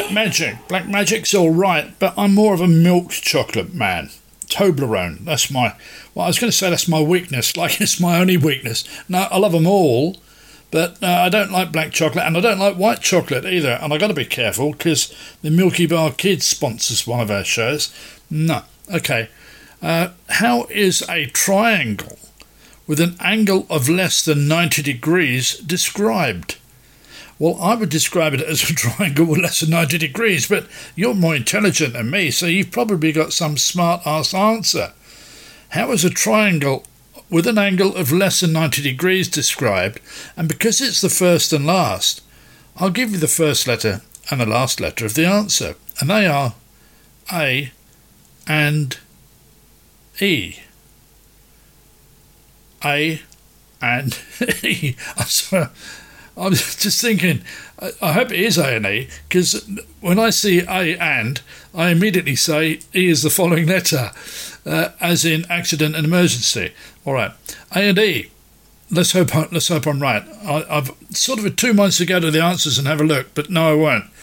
Black Magic. Black Magic's all right, but I'm more of a milk chocolate man. Toblerone. That's my... Well, I was going to say that's my weakness, like it's my only weakness. No, I love them all, but I don't like black chocolate, and I don't like white chocolate either. And I got to be careful because the Milky Bar Kids sponsors one of our shows. No. Okay. How is a triangle with an angle of less than 90 degrees described? Well, I would describe it as a triangle with less than 90 degrees, but you're more intelligent than me, so you've probably got some smart-ass answer. How is a triangle with an angle of less than 90 degrees described? And because it's the first and last, I'll give you the first letter and the last letter of the answer, and they are A and E. A and E. I was just thinking, I hope it is A and E, because when I see A and, I immediately say E is the following letter, as in accident and emergency. All right, A and E. Let's hope I'm right. I've sort of had 2 months to go to the answers and have a look, but no, I won't.